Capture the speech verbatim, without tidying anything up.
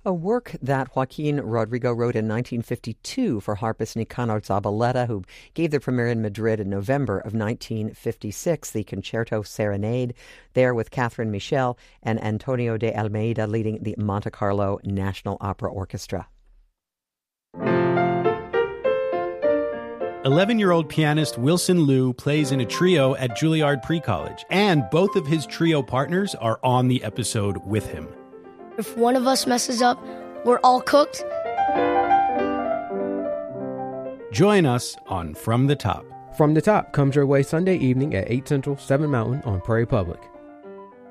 A work that Joaquin Rodrigo wrote in nineteen fifty-two for harpist Nicanor Zabaleta, who gave the premiere in Madrid in November of nineteen fifty-six, the Concerto Serenade, there with Catherine Michel and Antonio de Almeida leading the Monte Carlo National Opera Orchestra. eleven-year-old pianist Wilson Liu plays in a trio at Juilliard Pre-College, and both of his trio partners are on the episode with him. If one of us messes up, we're all cooked. Join us on From the Top. From the Top comes your way Sunday evening at eight Central, seven Mountain on Prairie Public.